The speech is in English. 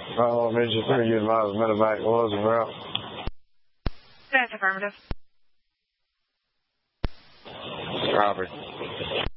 Midget 3, you advise medevac was en route. That's affirmative. Copy.